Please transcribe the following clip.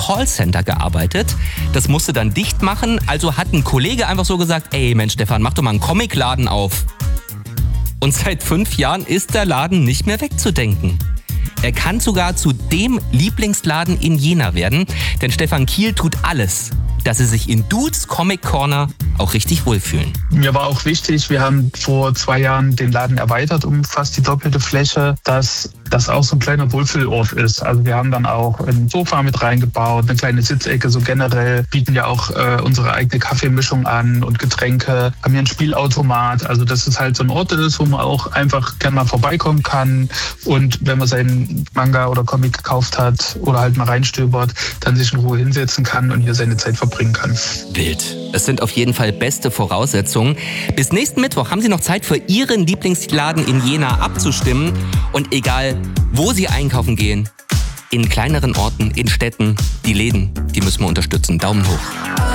Callcenter gearbeitet. Das musste dann dicht machen, also hat ein Kollege einfach so gesagt, ey Mensch Stefan, mach doch mal einen Comicladen auf. Und seit 5 Jahren ist der Laden nicht mehr wegzudenken. Er kann sogar zu dem Lieblingsladen in Jena werden, denn Stefan Kiel tut alles, dass sie sich in Dudes Comic Corner auch richtig wohlfühlen. Mir war auch wichtig, wir haben vor 2 Jahren den Laden erweitert um fast die doppelte Fläche, dass das auch so ein kleiner Wohlfühlort ist. Also wir haben dann auch ein Sofa mit reingebaut, eine kleine Sitzecke, so generell bieten ja auch unsere eigene Kaffeemischung an und Getränke, haben hier ein Spielautomat, also dass es halt so ein Ort ist, wo man auch einfach gerne mal vorbeikommen kann und wenn man seinen Manga oder Comic gekauft hat oder halt mal reinstöbert, dann sich in Ruhe hinsetzen kann und hier seine Zeit verbringen kann. Wild. Es sind auf jeden Fall beste Voraussetzungen. Bis nächsten Mittwoch haben Sie noch Zeit für Ihren Lieblingsladen in Jena abzustimmen. Und egal, wo Sie einkaufen gehen, in kleineren Orten, in Städten, die Läden, die müssen wir unterstützen. Daumen hoch.